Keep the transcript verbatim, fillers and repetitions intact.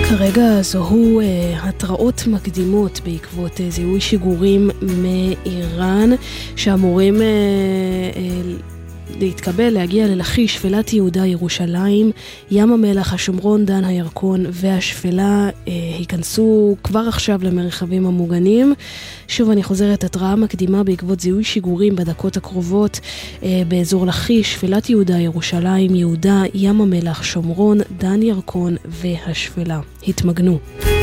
כרגע זוהו uh, התראות מקדימות בעקבות uh, זיהוי שיגורים מאיראן שאמורים uh, uh, להתקבל, להגיע ללכיש, שפלת יהודה, ירושלים, ים המלח, השומרון, דן, הירקון והשפלה uh, היכנסו כבר עכשיו למרחבים המוגנים. שוב אני חוזרת, התראה מקדימה בעקבות זיהוי שיגורים בדקות הקרובות uh, באזור לכיש, שפלת יהודה, ירושלים, יהודה, ים המלח, שומרון, דן, ירקון והשפלה. התמגנו.